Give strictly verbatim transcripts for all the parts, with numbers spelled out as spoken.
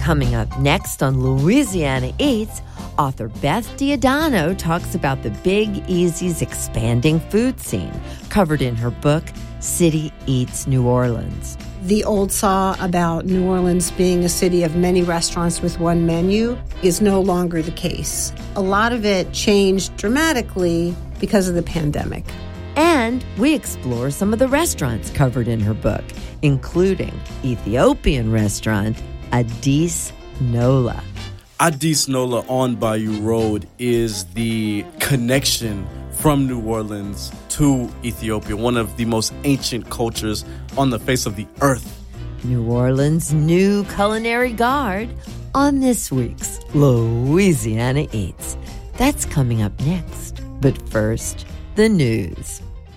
Coming up next on Louisiana Eats, author Beth Diodano talks about the Big Easy's expanding food scene, covered in her book, City Eats New Orleans. The old saw about New Orleans being a city of many restaurants with one menu is no longer the case. A lot of it changed dramatically because of the pandemic. And we explore some of the restaurants covered in her book, including Ethiopian restaurant Addis Nola. Addis Nola on Bayou Road is the connection from New Orleans to Ethiopia, one of the most ancient cultures on the face of the earth. New Orleans' new culinary guard on this week's Louisiana Eats. That's coming up next. But first, the news.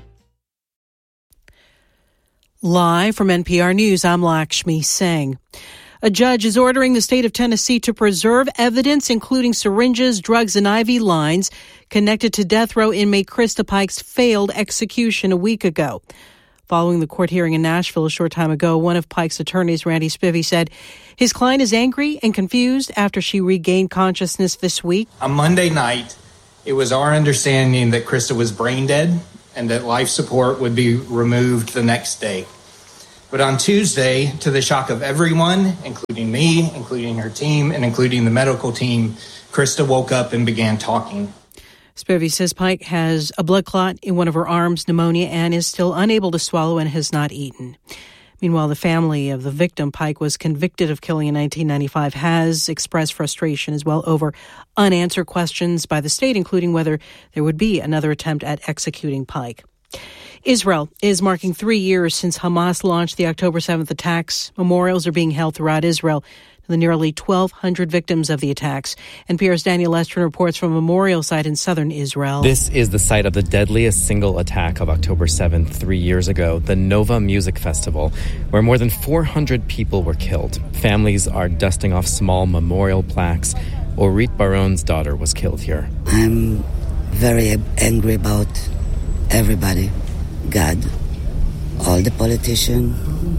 Live from N P R News, I'm Lakshmi Singh. A judge is ordering the state of Tennessee to preserve evidence, including syringes, drugs, and I V lines connected to death row inmate Krista Pike's failed execution a week ago. Following the court hearing in Nashville a short time ago, one of Pike's attorneys, Randy Spivey, said his client is angry and confused after she regained consciousness this week. On Monday night, it was our understanding that Krista was brain dead and that life support would be removed the next day. But on Tuesday, to the shock of everyone, including me, including her team, and including the medical team, Krista woke up and began talking. Spivey says Pike has a blood clot in one of her arms, pneumonia, and is still unable to swallow and has not eaten. Meanwhile, the family of the victim Pike was convicted of killing in nineteen ninety-five has expressed frustration as well over unanswered questions by the state, including whether there would be another attempt at executing Pike. Israel is marking three years since Hamas launched the October seventh attacks. Memorials are being held throughout Israel to the nearly twelve hundred victims of the attacks. N P R's Daniel Estrin reports from a memorial site in southern Israel. This is the site of the deadliest single attack of October seventh three years ago, the Nova Music Festival, where more than four hundred people were killed. Families are dusting off small memorial plaques. Orit Baron's daughter was killed here. I'm very angry about everybody. God, all the politicians.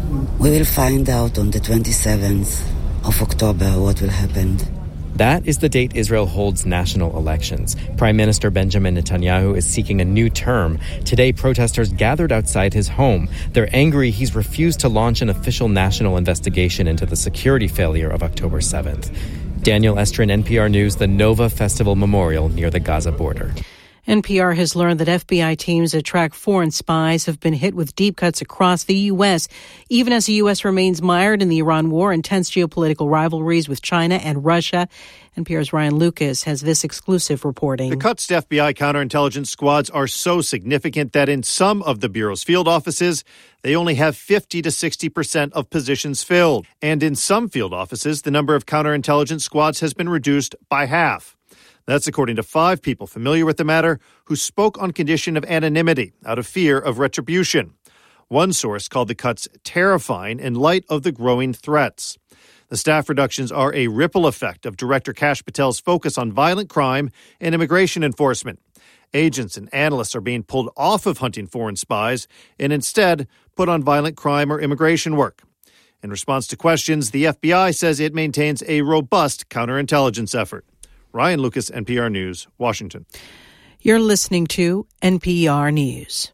We will find out on the twenty-seventh of October what will happen. That is the date Israel holds national elections. Prime Minister Benjamin Netanyahu is seeking a new term. Today, protesters gathered outside his home. They're angry he's refused to launch an official national investigation into the security failure of October seventh. Daniel Estrin, N P R News, the Nova Festival Memorial near the Gaza border. N P R has learned that F B I teams that track foreign spies have been hit with deep cuts across the U S, even as the U S remains mired in the Iran war and tense geopolitical rivalries with China and Russia. N P R's Ryan Lucas has this exclusive reporting. The cuts to F B I counterintelligence squads are so significant that in some of the Bureau's field offices, they only have fifty to sixty percent of positions filled. And in some field offices, the number of counterintelligence squads has been reduced by half. That's according to five people familiar with the matter who spoke on condition of anonymity out of fear of retribution. One source called the cuts terrifying in light of the growing threats. The staff reductions are a ripple effect of Director Kash Patel's focus on violent crime and immigration enforcement. Agents and analysts are being pulled off of hunting foreign spies and instead put on violent crime or immigration work. In response to questions, the F B I says it maintains a robust counterintelligence effort. Ryan Lucas, N P R News, Washington. You're listening to N P R News.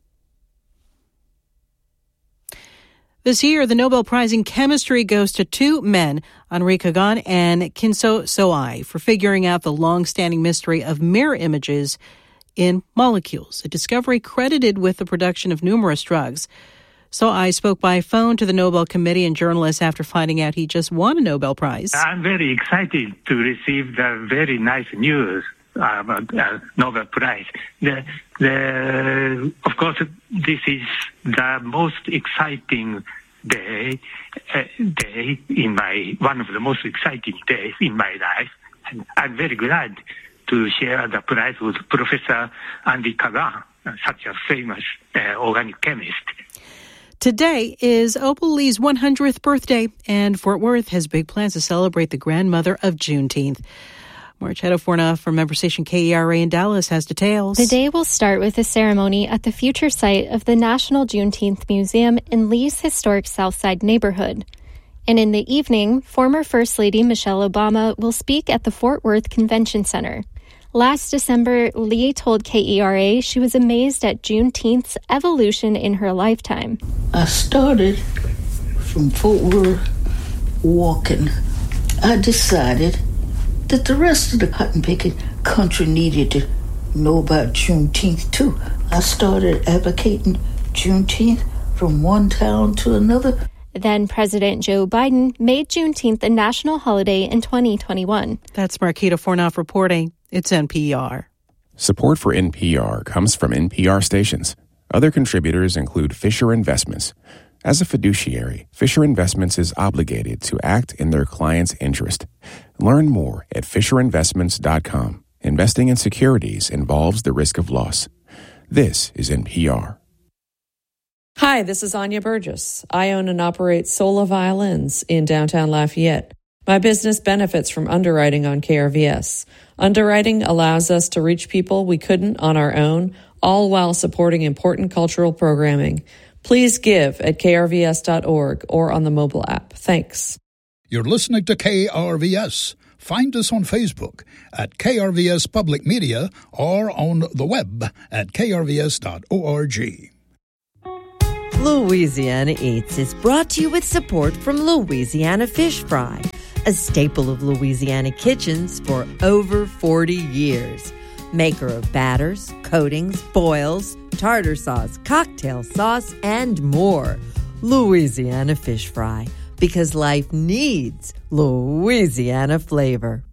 This year, the Nobel Prize in Chemistry goes to two men, Henri Kagan and Kinso Soai, for figuring out the long-standing mystery of mirror images in molecules, a discovery credited with the production of numerous drugs. Soai spoke by phone to the Nobel Committee and journalists after finding out he just won a Nobel Prize. I'm very excited to receive the very nice news about uh, Nobel Prize. The, the, of course, this is the most exciting day, uh, day in my, one of the most exciting days in my life. And I'm very glad to share the prize with Professor Henri Kagan, such a famous uh, organic chemist. Today is Opal Lee's one hundredth birthday, and Fort Worth has big plans to celebrate the grandmother of Juneteenth. Marchetto Forna from member station K E R A in Dallas has details. The day will start with a ceremony at the future site of the National Juneteenth Museum in Lee's historic Southside neighborhood. And in the evening, former First Lady Michelle Obama will speak at the Fort Worth Convention Center. Last December, Lee told K E R A she was amazed at Juneteenth's evolution in her lifetime. I started from Fort Worth walking. I decided that the rest of the cotton-picking country needed to know about Juneteenth, too. I started advocating Juneteenth from one town to another. Then President Joe Biden made Juneteenth a national holiday in twenty twenty-one. That's Marquita Fornoff reporting. It's N P R. Support for N P R comes from N P R stations. Other contributors include Fisher Investments. As a fiduciary, Fisher Investments is obligated to act in their client's interest. Learn more at fisher investments dot com. Investing in securities involves the risk of loss. This is N P R. Hi, this is Anya Burgess. I own and operate Sola Violins in downtown Lafayette. My business benefits from underwriting on K R V S. Underwriting allows us to reach people we couldn't on our own, all while supporting important cultural programming. Please give at k r v s dot org or on the mobile app. Thanks. You're listening to K R V S. Find us on Facebook at K R V S Public Media or on the web at k r v s dot org. Louisiana Eats is brought to you with support from Louisiana Fish Fry, a staple of Louisiana kitchens for over forty years. Maker of batters, coatings, boils, tartar sauce, cocktail sauce, and more. Louisiana Fish Fry, because life needs Louisiana flavor.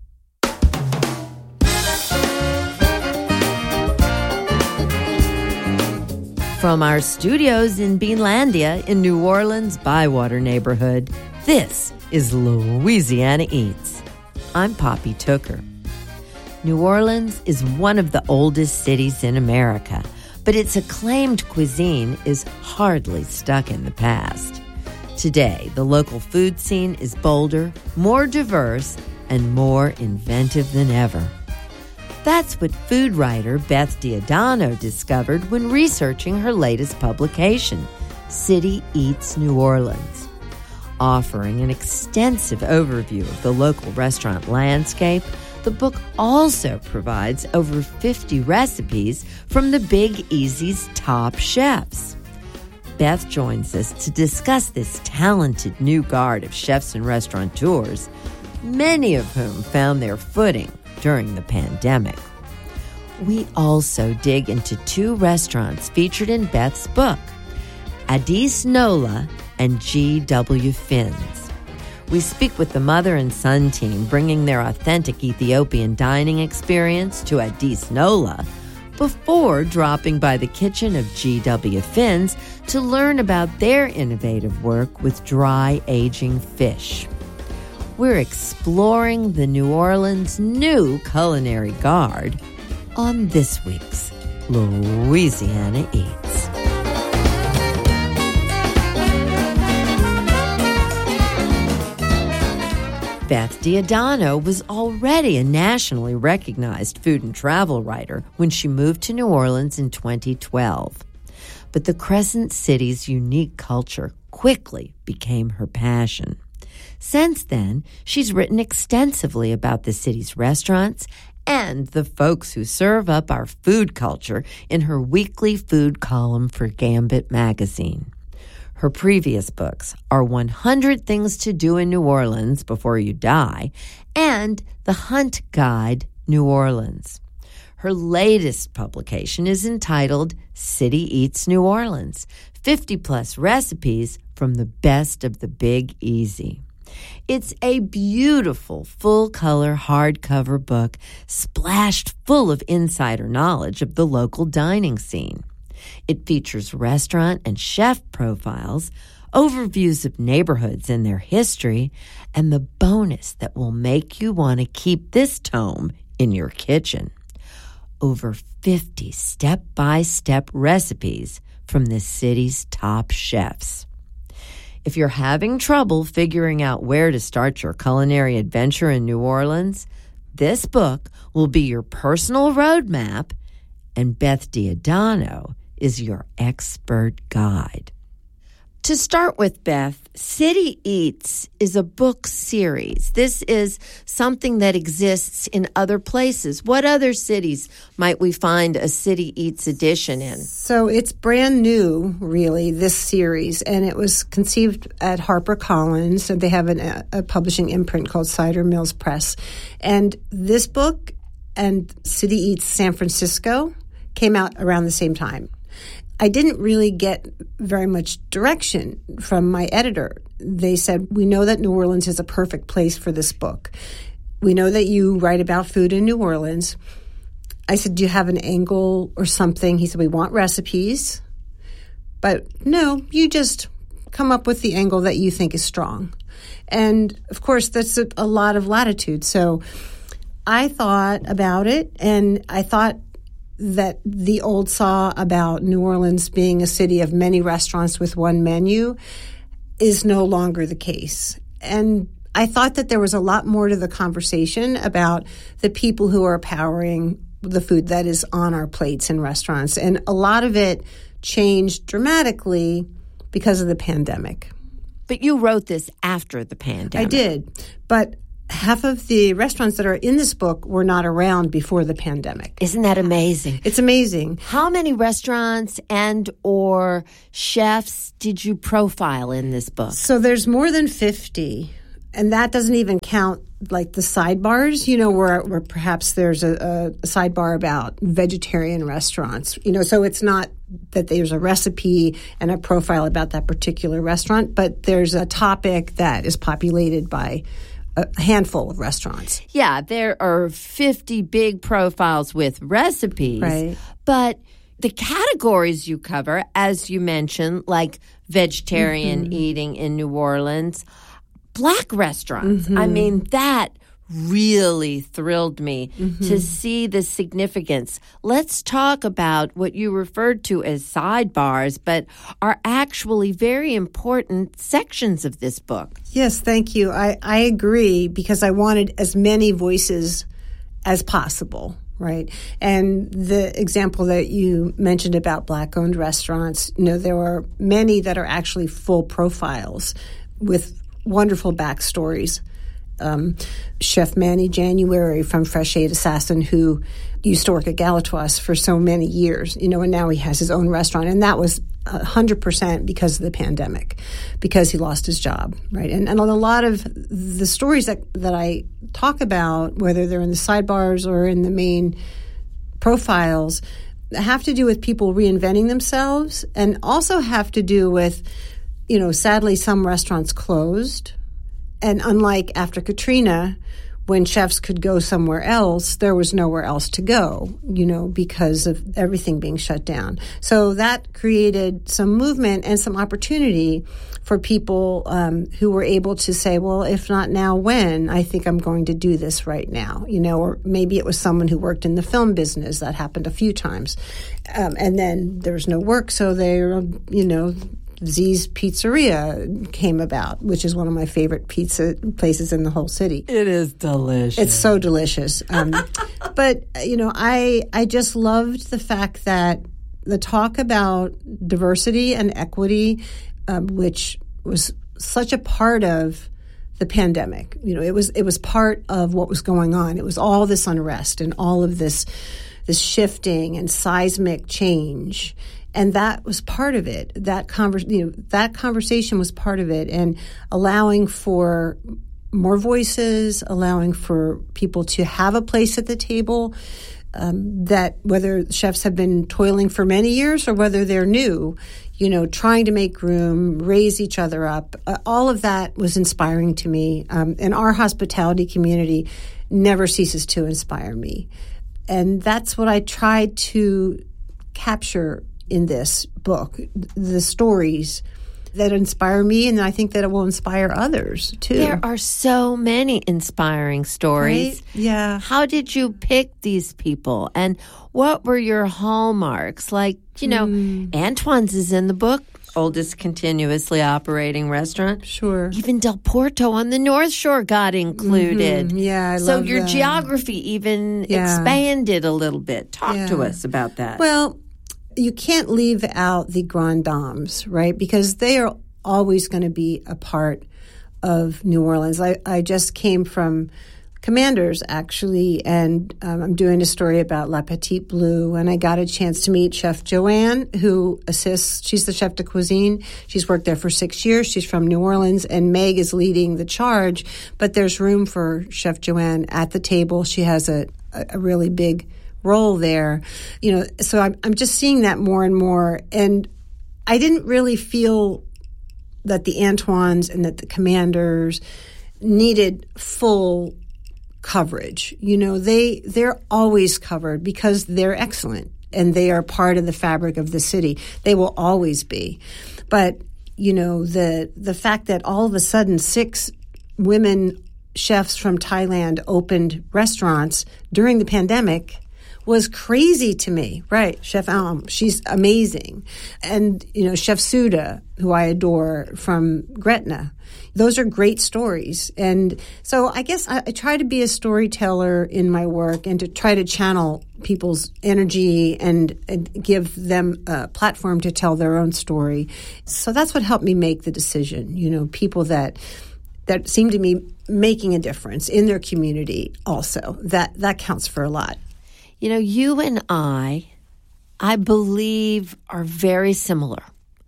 From our studios in Beanlandia in New Orleans' Bywater neighborhood, this is Louisiana Eats. I'm Poppy Tooker. New Orleans is one of the oldest cities in America, but its acclaimed cuisine is hardly stuck in the past. Today, the local food scene is bolder, more diverse, and more inventive than ever. That's what food writer Beth Diodato discovered when researching her latest publication, City Eats New Orleans. Offering an extensive overview of the local restaurant landscape, the book also provides over fifty recipes from the Big Easy's top chefs. Beth joins us to discuss this talented new guard of chefs and restaurateurs, many of whom found their footing during the pandemic. We also dig into two restaurants featured in Beth's book, Adis Nola and G W Finn's. We speak with the mother and son team bringing their authentic Ethiopian dining experience to Adis Nola before dropping by the kitchen of G W Finn's to learn about their innovative work with dry aging fish. We're exploring the New Orleans new culinary guard on this week's Louisiana Eats. Beth Diodato was already a nationally recognized food and travel writer when she moved to New Orleans in twenty twelve. But the Crescent City's unique culture quickly became her passion. Since then, she's written extensively about the city's restaurants and the folks who serve up our food culture in her weekly food column for Gambit magazine. Her previous books are one hundred Things to Do in New Orleans Before You Die and The Hunt Guide, New Orleans. Her latest publication is entitled City Eats New Orleans, fifty-plus recipes from the best of the Big Easy. It's a beautiful, full-color hardcover book splashed full of insider knowledge of the local dining scene. It features restaurant and chef profiles, overviews of neighborhoods and their history, and the bonus that will make you want to keep this tome in your kitchen. Over fifty step-by-step recipes from the city's top chefs. If you're having trouble figuring out where to start your culinary adventure in New Orleans, this book will be your personal roadmap, and Beth Diodato is your expert guide. To start with, Beth, City Eats is a book series. This is something that exists in other places. What other cities might we find a City Eats edition in? So it's brand new, really, this series, and it was conceived at HarperCollins. So they have an, a, a publishing imprint called Cider Mills Press. And this book and City Eats San Francisco came out around the same time. I didn't really get very much direction from my editor. They said, we know that New Orleans is a perfect place for this book. We know that you write about food in New Orleans. I said, do you have an angle or something? He said, we want recipes. But no, you just come up with the angle that you think is strong. And, of course, that's a, a lot of latitude. So I thought about it, and I thought that the old saw about New Orleans being a city of many restaurants with one menu is no longer the case. And I thought that there was a lot more to the conversation about the people who are powering the food that is on our plates in restaurants. And a lot of it changed dramatically because of the pandemic. But you wrote this after the pandemic. I did. But half of the restaurants that are in this book were not around before the pandemic. Isn't that amazing? It's amazing. How many restaurants and or chefs did you profile in this book? So there's more than fifty, and that doesn't even count like the sidebars, you know, where where perhaps there's a, a sidebar about vegetarian restaurants. You know, so it's not that there's a recipe and a profile about that particular restaurant, but there's a topic that is populated by a handful of restaurants. Yeah, there are fifty big profiles with recipes. Right. But the categories you cover, as you mentioned, like vegetarian mm-hmm. eating in New Orleans, Black restaurants. Mm-hmm. I mean, that really thrilled me mm-hmm. to see the significance. Let's talk about what you referred to as sidebars, but are actually very important sections of this book. Yes, thank you. I, I agree, because I wanted as many voices as possible, right? And the example that you mentioned about Black-owned restaurants, you know, there are many that are actually full profiles with wonderful backstories. Um, Chef Manny January from Fresh Aid Assassin, who used to work at Galatoire's for so many years, you know, and now he has his own restaurant. And that was one hundred percent because of the pandemic, because he lost his job, right? And, and a lot of the stories that, that I talk about, whether they're in the sidebars or in the main profiles, have to do with people reinventing themselves, and also have to do with, you know, sadly, some restaurants closed. And unlike after Katrina, when chefs could go somewhere else, there was nowhere else to go, you know, because of everything being shut down. So that created some movement and some opportunity for people um, who were able to say, well, if not now, when? I think I'm going to do this right now, you know, or maybe it was someone who worked in the film business. That happened a few times. Um, and then there was no work, so they, you know, Z's Pizzeria came about, which is one of my favorite pizza places in the whole city. It is delicious. It's so delicious. Um, but, you know, I I just loved the fact that the talk about diversity and equity, um, which was such a part of the pandemic. You know, it was it was part of what was going on. It was all this unrest and all of this this shifting and seismic change. And that was part of it. That conver- you know, that conversation was part of it, and allowing for more voices, allowing for people to have a place at the table. Um, that whether chefs have been toiling for many years or whether they're new, you know, trying to make room, raise each other up. Uh, all of that was inspiring to me. Um, and our hospitality community never ceases to inspire me, and that's what I tried to capture in this book, the stories that inspire me, and I think that it will inspire others, too. There are so many inspiring stories. Right? Yeah. How did you pick these people, and what were your hallmarks? Like, you know, mm. Antoine's is in the book, oldest continuously operating restaurant. Sure. Even Del Porto on the North Shore got included. Mm-hmm. Yeah, I so love your them. geography even yeah. expanded a little bit. Talk yeah. to us about that. Well, you can't leave out the Grand Dames, right? Because they are always going to be a part of New Orleans. I, I just came from Commanders, actually, and um, I'm doing a story about La Petite Blue, and I got a chance to meet Chef Joanne, who assists. She's the chef de cuisine. She's worked there for six years. She's from New Orleans, and Meg is leading the charge, but there's room for Chef Joanne at the table. She has a, a really big role there. You know, so I'm, I'm just seeing that more and more, and I didn't really feel that the Antoines and that the Commanders needed full coverage. You know, they they're always covered because they're excellent and they are part of the fabric of the city. They will always be. But, you know, the the fact that all of a sudden six women chefs from Thailand opened restaurants during the pandemic was crazy to me. Right. Chef Alm, she's amazing. And, you know, Chef Suda, who I adore, from Gretna. Those are great stories. And so I guess I, I try to be a storyteller in my work and to try to channel people's energy and, and give them a platform to tell their own story. So that's what helped me make the decision. You know, people that that seem to be making a difference in their community also. That that counts for a lot. You know, you and I, I believe, are very similar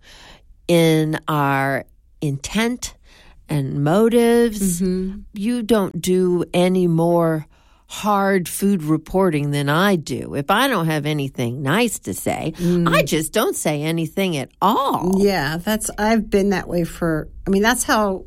in our intent and motives. Mm-hmm. You don't do any more hard food reporting than I do. If I don't have anything nice to say, mm. I just don't say anything at all. Yeah, that's I've been that way for, I mean, that's how,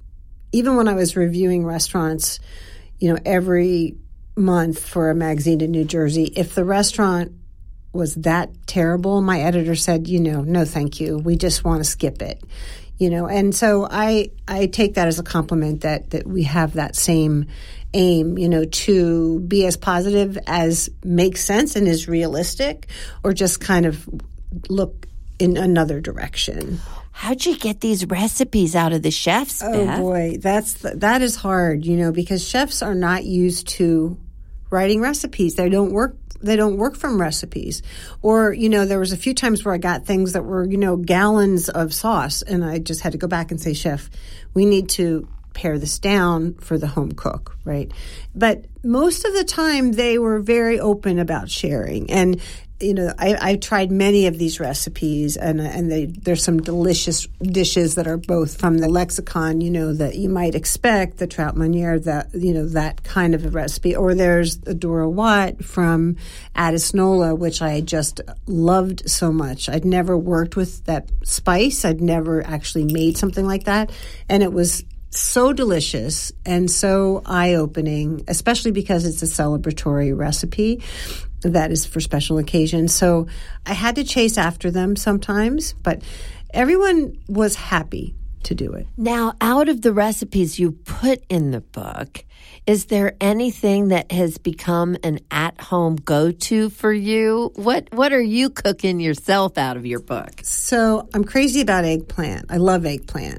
even when I was reviewing restaurants, you know, every month for a magazine in New Jersey, if the restaurant was that terrible, my editor said, you know, no, thank you. We just want to skip it. You know, and so I I take that as a compliment that, that we have that same aim, you know, to be as positive as makes sense and is realistic, or just kind of look in another direction. How'd you get these recipes out of the chefs, Beth? Oh, boy, that's that is hard, you know, because chefs are not used to writing recipes. They don't work They don't work from recipes. Or, you know, there was a few times where I got things that were, you know, gallons of sauce, and I just had to go back and say, Chef, we need to pare this down for the home cook, right? But most of the time, they were very open about sharing. And, you know, I, I tried many of these recipes, and and they, there's some delicious dishes that are both from the lexicon, you know, that you might expect, the trout meuniere, that, you know, that kind of a recipe. Or there's the Dora Watt from Addis Nola, which I just loved so much. I'd never worked with that spice. I'd never actually made something like that. And it was so delicious and so eye-opening, especially because it's a celebratory recipe that is for special occasions. So I had to chase after them sometimes, but everyone was happy to do it. Now, out of the recipes you put in the book, is there anything that has become an at-home go-to for you? What what are you cooking yourself out of your book? So I'm crazy about eggplant. I love eggplant.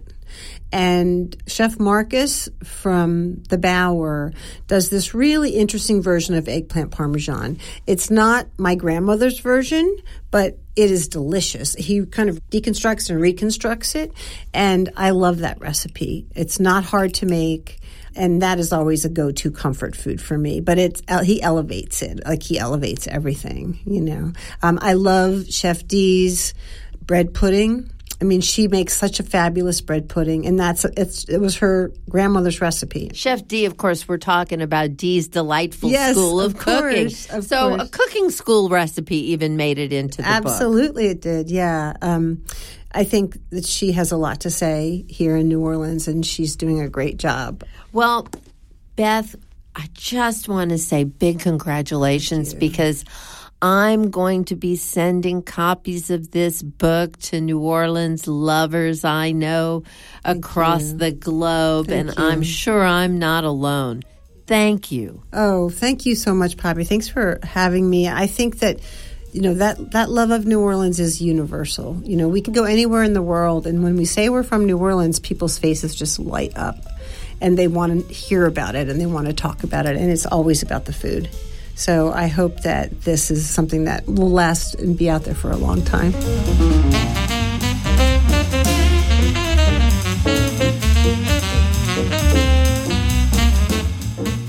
And Chef Marcus from the Bower does this really interesting version of eggplant parmesan. It's not my grandmother's version, but it is delicious. He kind of deconstructs and reconstructs it, and I love that recipe. It's not hard to make, and that is always a go-to comfort food for me. But it's he elevates it, like he elevates everything, you know. Um, I love Chef D's bread pudding. I mean, she makes such a fabulous bread pudding, and that's it's, it was her grandmother's recipe. Chef D, of course, we're talking about Dee's Delightful yes, School of, of Cooking. Course, of so course. A cooking school recipe even made it into the Absolutely book. Absolutely it did, yeah. Um, I think that she has a lot to say here in New Orleans, and she's doing a great job. Well, Beth, I just want to say big congratulations because I'm going to be sending copies of this book to New Orleans lovers I know across the globe, Thank and you. I'm sure I'm not alone. Thank you. Oh, thank you so much, Poppy. Thanks for having me. I think that, you know, that, that love of New Orleans is universal. You know, we can go anywhere in the world, and when we say we're from New Orleans, people's faces just light up, and they want to hear about it, and they want to talk about it, and it's always about the food. So I hope that this is something that will last and be out there for a long time.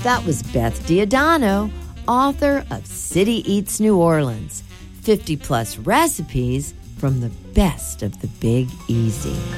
That was Beth Diodano, author of City Eats New Orleans, fifty plus recipes from the best of the Big Easy.